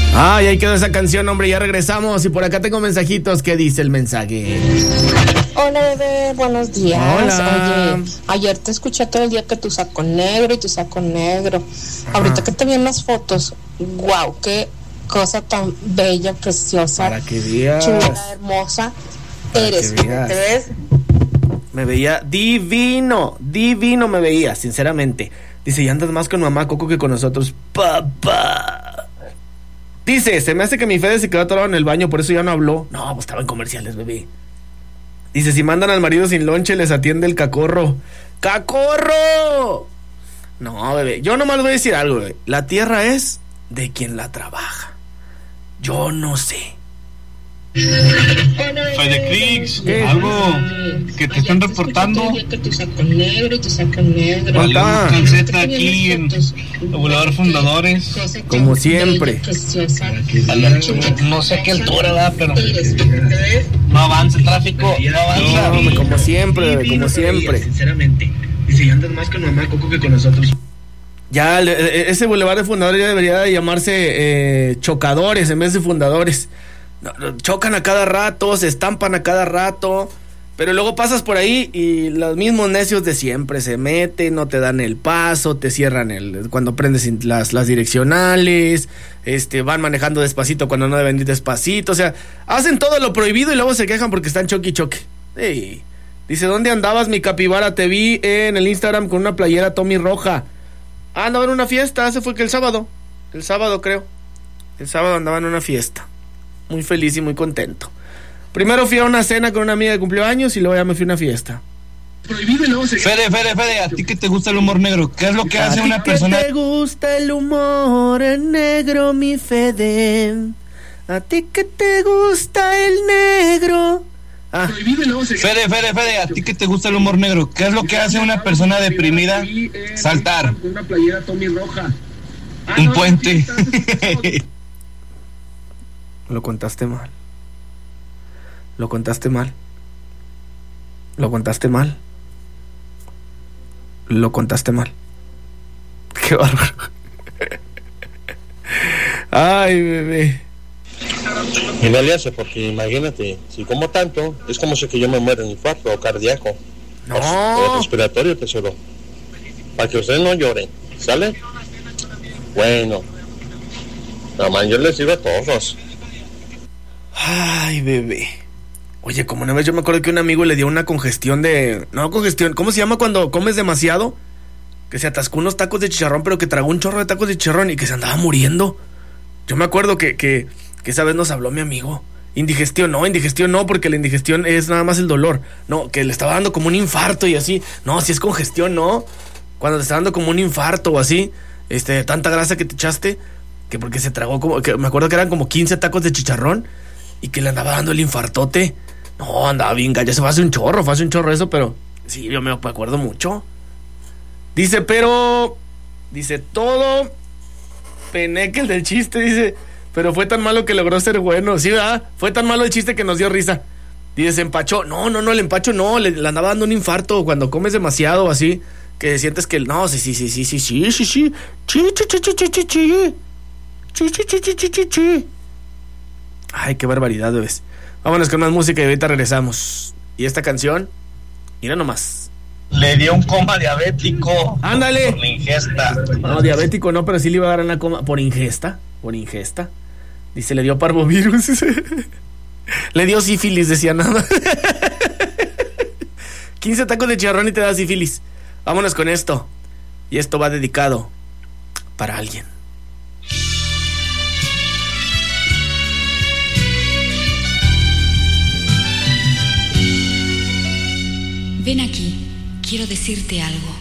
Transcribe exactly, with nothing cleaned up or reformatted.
Ay, ahí quedó esa canción, hombre, ya regresamos. Y por acá tengo mensajitos. ¿Qué dice el mensaje? Hola, bebé, buenos días. Hola. Oye, ayer te escuché todo el día que tu saco negro y tu saco negro. Ajá. Ahorita que te vi en las fotos, wow, qué cosa tan bella, preciosa, para que veas, chula, hermosa para eres. Que veas. ¿Te ves? Me veía divino, divino me veía, sinceramente. Dice, y andas más con mamá Coco que con nosotros, papá. Dice, se me hace que mi Fede se quedó atorado en el baño, por eso ya no habló. No, pues estaba en comerciales, bebé. Dice, si mandan al marido sin lonche, les atiende el cacorro. ¡Cacorro! No, bebé, yo nomás voy a decir algo, bebé. La tierra es de quien la trabaja. Yo no sé. Fede Crix, algo que te están reportando. Tu saco negro y tu saco negro. Vale, una calceta aquí en el Boulevard Fundadores. Como siempre. No sé a qué altura da, pero no avanza el tráfico, no avanza. No, como siempre, bebé, como siempre. Sinceramente. Dice, y andas más con mamá Coco que con nosotros. Ya, ese Boulevard de Fundadores ya debería de llamarse eh, Chocadores en vez de Fundadores. No, no, chocan a cada rato, se estampan a cada rato, pero luego pasas por ahí y los mismos necios de siempre se meten, no te dan el paso, te cierran el cuando prendes las, las direccionales, este, van manejando despacito cuando no deben ir despacito, o sea, hacen todo lo prohibido y luego se quejan porque están choque y choque. Hey. Dice, ¿dónde andabas, mi capibara? Te vi en el Instagram con una playera Tommy roja. Ah, andaba en una fiesta, ese fue que el sábado, el sábado creo, el sábado andaba en una fiesta. Muy feliz y muy contento. Primero fui a una cena con una amiga de cumpleaños y luego ya me fui a una fiesta. Fede, Fede, Fede, ¿a ti que te gusta el humor negro? ¿Qué es lo que ¿A hace ti una que persona? te gusta el humor negro, mi Fede? ¿A ti que te gusta el negro? Ah. Fede, Fede, Fede, ¿a ti que te gusta el humor negro? ¿Qué es lo que hace una persona deprimida? Saltar. Un puente. Lo contaste mal. Lo contaste mal. Lo contaste mal. Lo contaste mal. Qué bárbaro. Ay, bebé. Y no le hace, porque imagínate, si como tanto, es como si que yo me muera en infarto o cardíaco. No. O, o respiratorio, tesoro. Para que ustedes no lloren, ¿sale? Bueno. Nomás yo les digo a todos. Ay, bebé. Oye, como una vez yo me acuerdo que un amigo le dio una congestión de... No, congestión, ¿cómo se llama cuando comes demasiado? Que se atascó unos tacos de chicharrón, pero que tragó un chorro de tacos de chicharrón y que se andaba muriendo. Yo me acuerdo que, que, que esa vez nos habló mi amigo. Indigestión no, indigestión no, porque la indigestión es nada más el dolor. No, que le estaba dando como un infarto y así. No, si es congestión, no. Cuando te está dando como un infarto o así, este, tanta grasa que te echaste, que porque se tragó como... que me acuerdo que eran como quince tacos de chicharrón y que le andaba dando el infartote. No, andaba bien gallo, se fue hace un chorro, fue hace un chorro eso, pero sí, yo me acuerdo mucho. Dice, pero... Dice, todo... Peneque el del chiste, dice... Pero fue tan malo que logró ser bueno. Sí, ¿verdad? Fue tan malo el chiste que nos dio risa. Dice, se empachó. No, no, no, el empacho no, le, le andaba dando un infarto cuando comes demasiado o así, que sientes que... No, sí, sí, sí, sí, sí, sí, sí, sí. Chi, chi, chi, chi, chi, chi, chi. Chi, chi, chi, chi, chi, chi, chi. Ay, qué barbaridad, bebés. Vámonos con más música y ahorita regresamos. Y esta canción, mira nomás. Le dio un coma diabético. Ándale. Por la ingesta. No, diabético no, pero sí le iba a dar una coma. Por ingesta, por ingesta. Dice, le dio parvovirus. Le dio sífilis, decía nada. quince tacos de chicharrón y te da sífilis. Vámonos con esto. Y esto va dedicado para alguien. Ven aquí, quiero decirte algo.